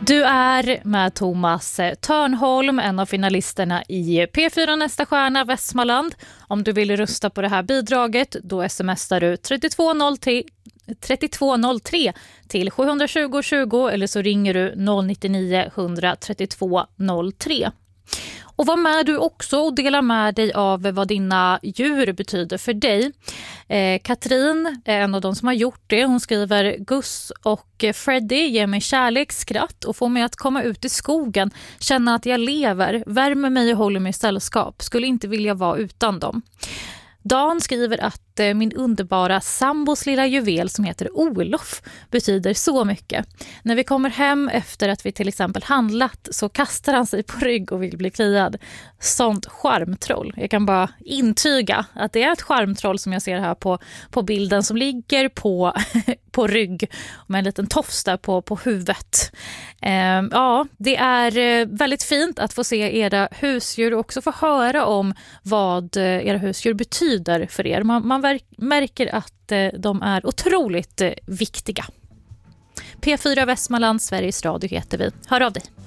Du är med Thomas Törnholm, en av finalisterna i P4 Nästa stjärna Västmanland. Om du vill rösta på det här bidraget, då smsar du 3203 till 720 20 eller så ringer du 099 132 03. Och var med du också och dela med dig av vad dina djur betyder för dig. Katrin är en av de som har gjort det. Hon skriver: Gus och Freddy ger mig kärlek, skratt och får mig att komma ut i skogen, känna att jag lever, värmer mig och håller mig i sällskap. Skulle inte vilja vara utan dem. Dan skriver att min underbara sambos lilla juvel som heter Olof betyder så mycket. När vi kommer hem efter att vi till exempel handlat så kastar han sig på rygg och vill bli kliad. Sånt charmtroll. Jag kan bara intyga att det är ett charmtroll som jag ser här på bilden som ligger på rygg med en liten tofs där på huvudet. Ja, det är väldigt fint att få se era husdjur och också få höra om vad era husdjur betyder för er. Man märker att de är otroligt viktiga. P4 Västmanland, Sveriges Radio heter vi. Hör av dig.